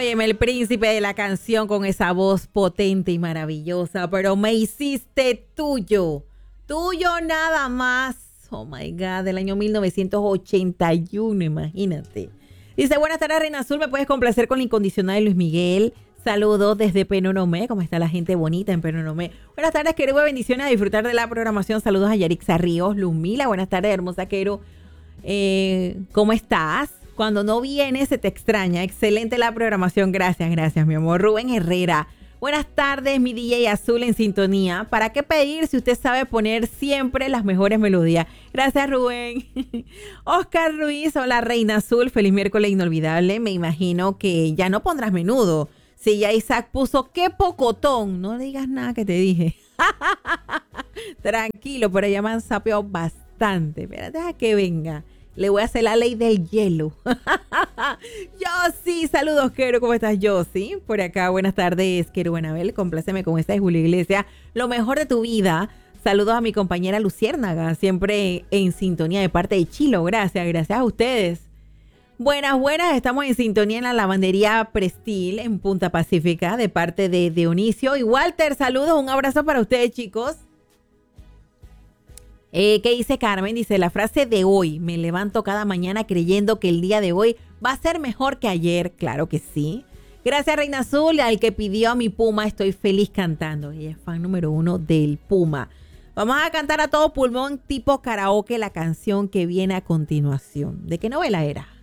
Óyeme, el príncipe de la canción con esa voz potente y maravillosa, pero me hiciste tuyo, tuyo nada más. Oh my God, del año 1981, imagínate. Dice, buenas tardes, Reina Azul, ¿me puedes complacer con la incondicional de Luis Miguel? Saludos desde Penonomé, ¿cómo está la gente bonita en Penonomé? Buenas tardes, Quero, bendiciones a disfrutar de la programación. Saludos a Yarixa Ríos, Luzmila, buenas tardes, hermosa Quero. ¿Cómo estás? Cuando no vienes se te extraña. Excelente la programación. Gracias, mi amor. Rubén Herrera. Buenas tardes, mi DJ Azul en sintonía. ¿Para qué pedir si usted sabe poner siempre las mejores melodías? Gracias, Rubén. Oscar Ruiz, hola, Reina Azul. Feliz miércoles inolvidable. Me imagino que ya no pondrás menudo. Si ya Isaac puso qué pocotón. No digas nada que te dije. Tranquilo, pero ya me han sapeado bastante. Espérate a que venga. Le voy a hacer la ley del hielo. Yossi, saludos, Quero. ¿Cómo estás, Yossi? Por acá, buenas tardes, Quero Buenabel. Compláceme con esta de Julio Iglesias. Lo mejor de tu vida. Saludos a mi compañera Luciérnaga, siempre en sintonía de parte de Chilo. Gracias a ustedes. Buenas, estamos en sintonía en la lavandería Prestil en Punta Pacífica de parte de Dionisio y Walter. Saludos, un abrazo para ustedes, chicos. ¿Qué dice Carmen? Dice, la frase de hoy, me levanto cada mañana creyendo que el día de hoy va a ser mejor que ayer. Claro que sí. Gracias, Reina Azul, al que pidió a mi Puma, estoy feliz cantando. Ella es fan número 1 del Puma. Vamos a cantar a todo pulmón tipo karaoke la canción que viene a continuación. ¿De qué novela era?